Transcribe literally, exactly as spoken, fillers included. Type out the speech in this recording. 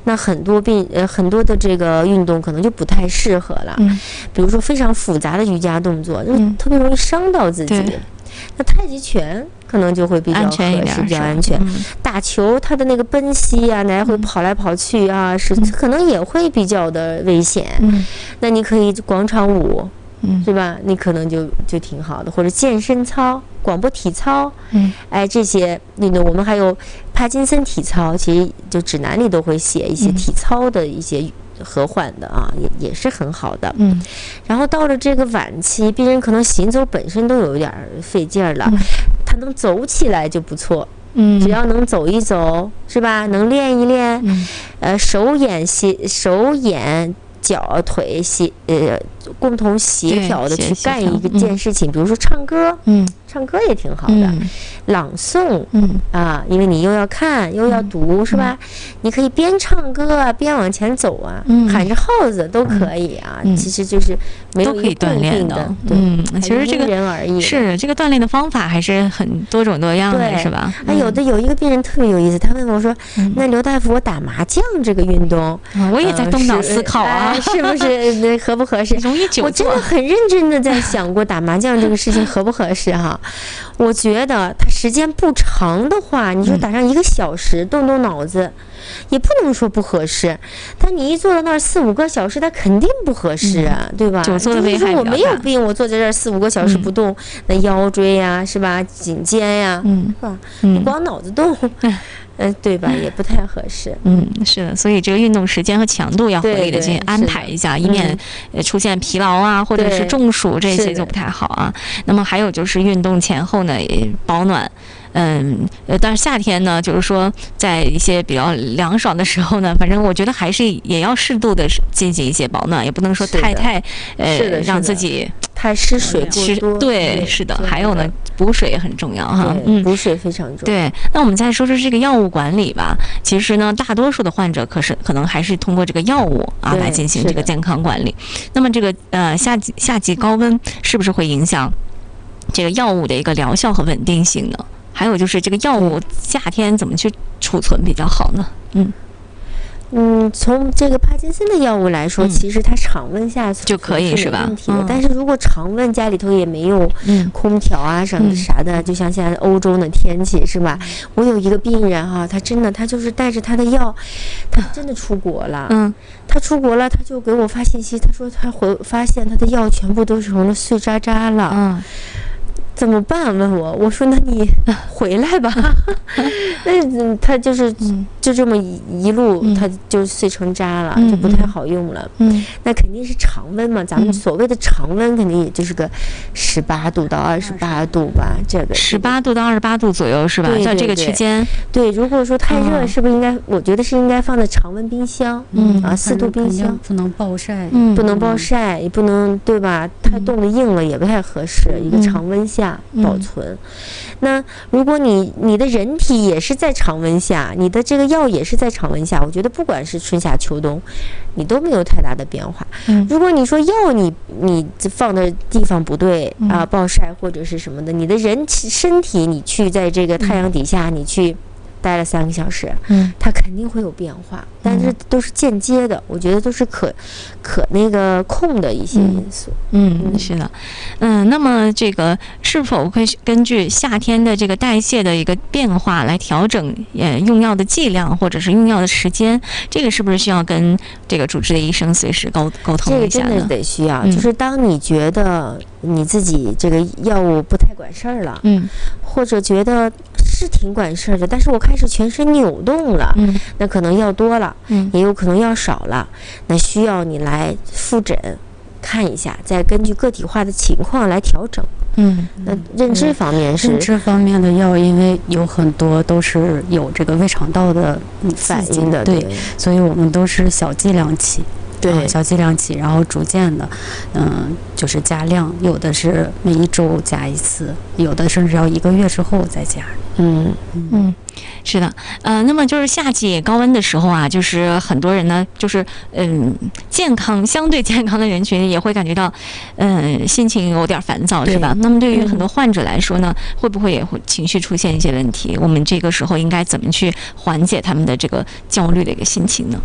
那很多病呃很多的这个运动可能就不太适合了。 嗯， 比如说非常复杂的瑜伽动作，就嗯特别容易伤到自己。那太极拳可能就会比较合适，比较安全。 嗯、 打球它的那个奔袭啊，来回跑来跑去啊，嗯、是可能也会比较的危险。 嗯， 那你可以广场舞， 嗯， 是吧？你可能就就挺好的，或者健身操、广播体操， 嗯， 哎，这些运动我们还有帕金森体操，其实就指南里都会写一些体操的一些。和缓的啊，也也是很好的。 嗯， 然后到了这个晚期，病人可能行走本身都有点费劲儿了，嗯、他能走起来就不错。 嗯， 只要能走一走，是吧？能练一练， 嗯、 呃，手眼协手眼脚腿协呃共同协调的去干一个件事情，嗯、比如说唱歌， 嗯。 唱歌也挺好的， 嗯、 朗诵， 嗯啊，因为你又要看又要读，嗯、是吧？嗯、你可以边唱歌啊边往前走啊， 嗯、 喊着号子都可以啊。 嗯、 其实就是没有一个固定的， 嗯，其实这个因人而异是这个锻炼的方法还是很多种多样的，是吧？ 啊，有的有一个病人特别有意思，他问我说：“ 嗯、 那刘大夫，我打麻将这个运动， 嗯、我也在动脑思考啊， 呃、是, 呃、是不是合不合适？ 容易久坐。 我真的很认真的在想过打麻将这个事情合不合适哈。我觉得它时间不长的话，你说打上一个小时，动动脑子，也不能说不合适。但你一坐到那儿四五个小时，它肯定不合适啊， 嗯、 对吧？ 久坐的危害比较大。 就是说我没有病，我坐在这儿四五个小时不动，嗯、那腰椎呀，是吧？颈肩呀， 嗯， 是吧？ 嗯、 你光脑子动。嗯嗯，对吧？也不太合适。 嗯，是的，所以这个运动时间和强度要合理的进行安排一下，以免呃出现疲劳啊，或者是中暑这些就不太好啊。那么还有就是运动前后呢，保暖。嗯，呃，但是夏天呢，就是说在一些比较凉爽的时候呢，反正我觉得还是也要适度的进行一些保暖，也不能说太太呃让自己太失水过多。 对，是的。还有呢，补水也很重要哈。 嗯，补水非常重要。 对，那我们再说说这个药物管理吧。其实呢，大多数的患者可是可能还是通过这个药物啊来进行这个健康管理。那么这个呃夏季夏季高温是不是会影响这个药物的一个疗效和稳定性呢？还有就是这个药物夏天怎么去储存比较好呢？嗯嗯，从这个帕金森的药物来说，嗯、其实它常温下就可以是吧？ 问题的。嗯、但是如果常温家里头也没有空调啊什么啥的，嗯、就像现在欧洲的天气是吧？我有一个病人哈、啊，他真的他就是带着他的药，他真的出国了。 嗯， 他出国了，他就给我发信息，他说他回发现他的药全部都成了碎渣渣了。 嗯。 怎么办？问我，我说那你回来吧。那他就是就这么一路， 嗯、 他就碎成渣了， 嗯、 就不太好用了。 嗯， 那肯定是常温嘛，咱们所谓的常温肯定也就是个十八度到二十八度吧，这个十八度到二十八度左右是吧？在这个区间。 对，如果说太热，是不是应该？哦、我觉得是应该放在常温冰箱。 嗯啊，四度冰箱不能暴晒， 嗯，不能暴晒，也不能对吧？太冻得硬了也不太合适， 嗯、 一个常温下。保存，嗯、那如果你你的人体也是在常温下，你的这个药也是在常温下，我觉得不管是春夏秋冬，你都没有太大的变化。 嗯、 如果你说药你你放的地方不对、 嗯、 啊，暴晒或者是什么的，你的人身体你去在这个太阳底下，嗯、你去待了三个小时， 嗯， 它肯定会有变化，但是都是间接的，我觉得都是可可那个控的一些因素。 嗯，嗯是的，嗯，那么这个是否会根据夏天的这个代谢的一个变化来调整呃用药的剂量或者是用药的时间？这个是不是需要跟这个主治的医生随时沟沟通一下呢？ 这个真的得需要， 嗯、 就是当你觉得你自己这个药物不太管事儿了， 嗯， 或者觉得是挺管事儿的，但是我开始全身扭动了， 嗯， 那可能药多了， 嗯， 也有可能药少了，那需要你来复诊看一下，再根据个体化的情况来调整。 嗯， 那认知方面是认知方面的药，因为有很多都是有这个胃肠道的反应的， 对， 对， 所以我们都是小剂量起。 对、 啊，小剂量起，然后逐渐的，嗯，就是加量，有的是每一周加一次，有的甚至要一个月之后再加。 嗯嗯，是的，呃，那么就是夏季高温的时候啊，就是很多人呢，就是嗯，健康相对健康的人群也会感觉到，嗯，心情有点烦躁，是吧？那么对于很多患者来说呢，会不会也会情绪出现一些问题？我们这个时候应该怎么去缓解他们的这个焦虑的一个心情呢？